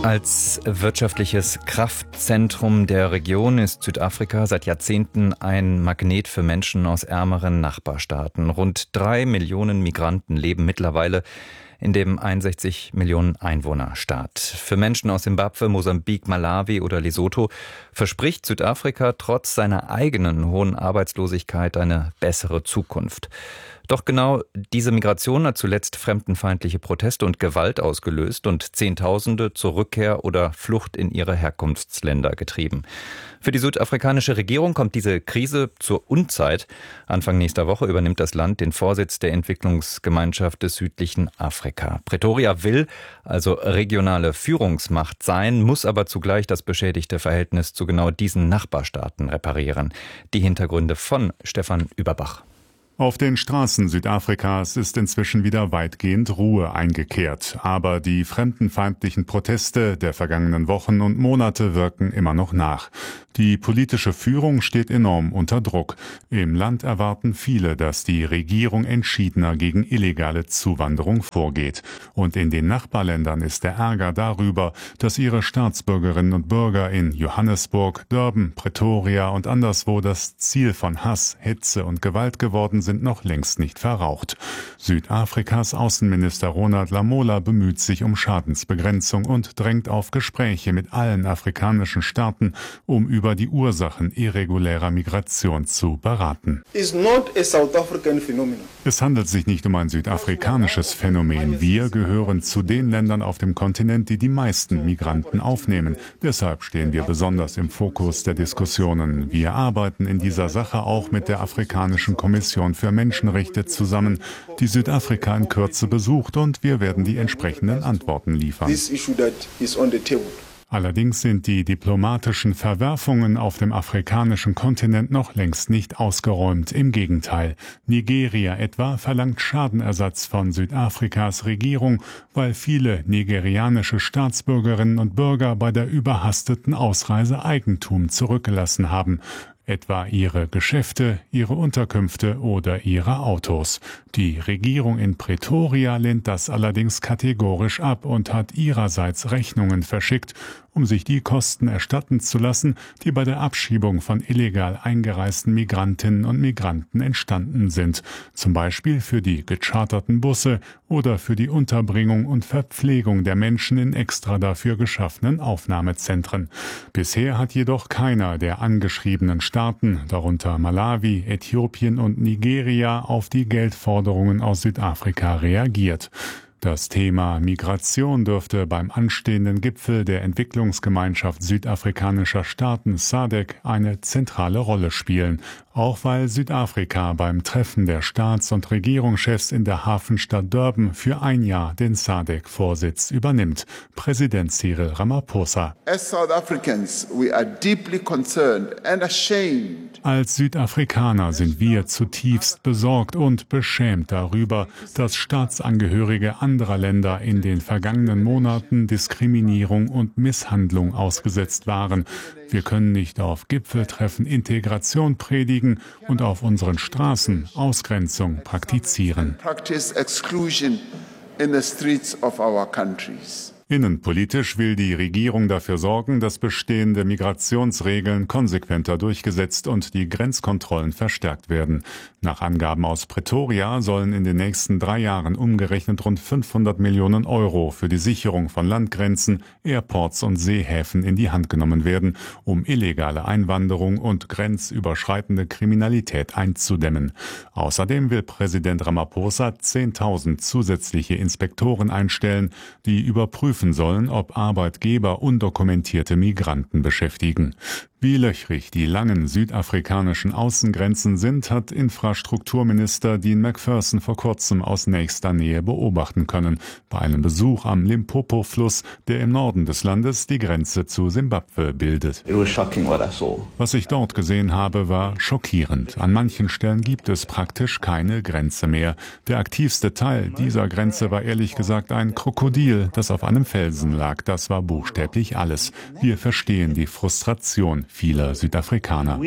Als wirtschaftliches Kraftzentrum der Region ist Südafrika seit Jahrzehnten ein Magnet für Menschen aus ärmeren Nachbarstaaten. Rund 3 Millionen Migranten leben mittlerweile in dem 61 Millionen Einwohnerstaat. Für Menschen aus Simbabwe, Mosambik, Malawi oder Lesotho verspricht Südafrika trotz seiner eigenen hohen Arbeitslosigkeit eine bessere Zukunft. Doch genau diese Migration hat zuletzt fremdenfeindliche Proteste und Gewalt ausgelöst und Zehntausende zur Rückkehr oder Flucht in ihre Herkunftsländer getrieben. Für die südafrikanische Regierung kommt diese Krise zur Unzeit. Anfang nächster Woche übernimmt das Land den Vorsitz der Entwicklungsgemeinschaft des südlichen Afrika. Pretoria will also regionale Führungsmacht sein, muss aber zugleich das beschädigte Verhältnis zu genau diesen Nachbarstaaten reparieren. Die Hintergründe von Stefan Überbach. Auf den Straßen Südafrikas ist inzwischen wieder weitgehend Ruhe eingekehrt. Aber die fremdenfeindlichen Proteste der vergangenen Wochen und Monate wirken immer noch nach. Die politische Führung steht enorm unter Druck. Im Land erwarten viele, dass die Regierung entschiedener gegen illegale Zuwanderung vorgeht. Und in den Nachbarländern ist der Ärger darüber, dass ihre Staatsbürgerinnen und Bürger in Johannesburg, Durban, Pretoria und anderswo das Ziel von Hass, Hetze und Gewalt geworden sind noch längst nicht verraucht. Südafrikas Außenminister Ronald Lamola bemüht sich um Schadensbegrenzung und drängt auf Gespräche mit allen afrikanischen Staaten, um über die Ursachen irregulärer Migration zu beraten. Es handelt sich nicht um ein südafrikanisches Phänomen. Wir gehören zu den Ländern auf dem Kontinent, die die meisten Migranten aufnehmen. Deshalb stehen wir besonders im Fokus der Diskussionen. Wir arbeiten in dieser Sache auch mit der Afrikanischen Kommission für Menschenrechte zusammen, die Südafrika in Kürze besucht, und wir werden die entsprechenden Antworten liefern. Allerdings sind die diplomatischen Verwerfungen auf dem afrikanischen Kontinent noch längst nicht ausgeräumt. Im Gegenteil. Nigeria etwa verlangt Schadenersatz von Südafrikas Regierung, weil viele nigerianische Staatsbürgerinnen und Bürger bei der überhasteten Ausreise Eigentum zurückgelassen haben. Etwa ihre Geschäfte, ihre Unterkünfte oder ihre Autos. Die Regierung in Pretoria lehnt das allerdings kategorisch ab und hat ihrerseits Rechnungen verschickt, um sich die Kosten erstatten zu lassen, die bei der Abschiebung von illegal eingereisten Migrantinnen und Migranten entstanden sind. Zum Beispiel für die gecharterten Busse oder für die Unterbringung und Verpflegung der Menschen in extra dafür geschaffenen Aufnahmezentren. Bisher hat jedoch keiner der angeschriebenen Staaten, darunter Malawi, Äthiopien und Nigeria, auf die Geldforderungen aus Südafrika reagiert. Das Thema Migration dürfte beim anstehenden Gipfel der Entwicklungsgemeinschaft südafrikanischer Staaten SADC eine zentrale Rolle spielen, auch weil Südafrika beim Treffen der Staats- und Regierungschefs in der Hafenstadt Durban für ein Jahr den SADC-Vorsitz übernimmt. Präsident Cyril Ramaphosa. As South Africans, we are deeply concerned and ashamed. Als Südafrikaner sind wir zutiefst besorgt und beschämt darüber, dass Staatsangehörige anderer Länder in den vergangenen Monaten Diskriminierung und Misshandlung ausgesetzt waren. Wir können nicht auf Gipfeltreffen Integration predigen und auf unseren Straßen Ausgrenzung praktizieren. Innenpolitisch will die Regierung dafür sorgen, dass bestehende Migrationsregeln konsequenter durchgesetzt und die Grenzkontrollen verstärkt werden. Nach Angaben aus Pretoria sollen in den nächsten 3 Jahren umgerechnet rund 500 Millionen Euro für die Sicherung von Landgrenzen, Airports und Seehäfen in die Hand genommen werden, um illegale Einwanderung und grenzüberschreitende Kriminalität einzudämmen. Außerdem will Präsident Ramaphosa 10.000 zusätzliche Inspektoren einstellen, die überprüfen sollen, ob Arbeitgeber undokumentierte Migranten beschäftigen. Wie löchrig die langen südafrikanischen Außengrenzen sind, hat Infrastrukturminister Dean McPherson vor kurzem aus nächster Nähe beobachten können, bei einem Besuch am Limpopo-Fluss, der im Norden des Landes die Grenze zu Simbabwe bildet. Was ich dort gesehen habe, war schockierend. An manchen Stellen gibt es praktisch keine Grenze mehr. Der aktivste Teil dieser Grenze war ehrlich gesagt ein Krokodil, das auf einem einem Felsen lag. Das war buchstäblich alles. Wir verstehen die Frustration vieler Südafrikaner.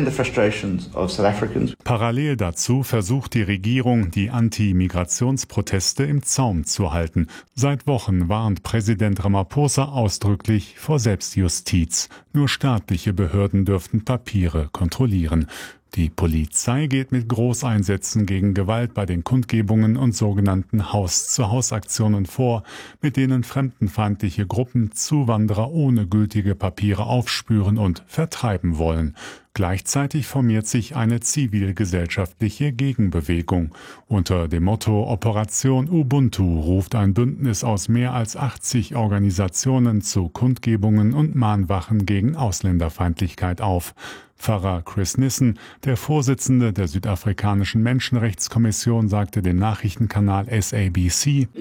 Parallel dazu versucht die Regierung, die Anti-Migrationsproteste im Zaum zu halten. Seit Wochen warnt Präsident Ramaphosa ausdrücklich vor Selbstjustiz. Nur staatliche Behörden dürften Papiere kontrollieren. Die Polizei geht mit Großeinsätzen gegen Gewalt bei den Kundgebungen und sogenannten Haus-zu-Haus-Aktionen vor, mit denen fremdenfeindliche Gruppen Zuwanderer ohne gültige Papiere aufspüren und vertreiben wollen. Gleichzeitig formiert sich eine zivilgesellschaftliche Gegenbewegung. Unter dem Motto Operation Ubuntu ruft ein Bündnis aus mehr als 80 Organisationen zu Kundgebungen und Mahnwachen gegen Ausländerfeindlichkeit auf. Pfarrer Chris Nissen, der Vorsitzende der südafrikanischen Menschenrechtskommission, sagte dem Nachrichtenkanal SABC,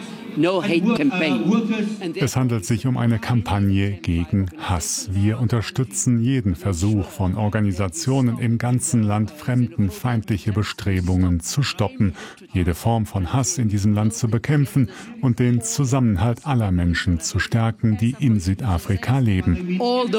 es handelt sich um eine Kampagne gegen Hass. Wir unterstützen jeden Versuch von Organisationen im ganzen Land, fremdenfeindliche Bestrebungen zu stoppen, jede Form von Hass in diesem Land zu bekämpfen und den Zusammenhalt aller Menschen zu stärken, die in Südafrika leben.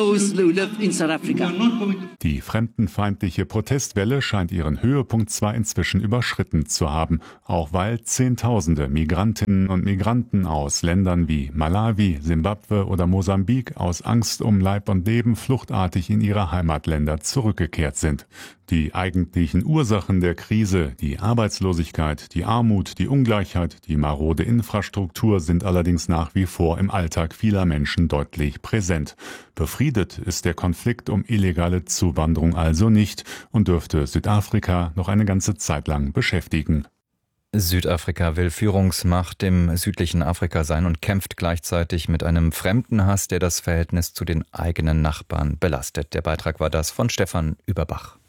Die fremdenfeindliche Protestwelle scheint ihren Höhepunkt zwar inzwischen überschritten zu haben, auch weil Zehntausende Migrantinnen und Migranten aus Ländern wie Malawi, Simbabwe oder Mosambik aus Angst um Leib und Leben fluchtartig in ihre Heimatländer zurückgekehrt sind. Die eigentlichen Ursachen der Krise, die Arbeitslosigkeit, die Armut, die Ungleichheit, die marode Infrastruktur sind allerdings nach wie vor im Alltag vieler Menschen deutlich präsent. Befriedet ist der Konflikt um illegale Zuwanderung also nicht und dürfte Südafrika noch eine ganze Zeit lang beschäftigen. Südafrika will Führungsmacht im südlichen Afrika sein und kämpft gleichzeitig mit einem Fremdenhass, der das Verhältnis zu den eigenen Nachbarn belastet. Der Beitrag war das von Stefan Überbach.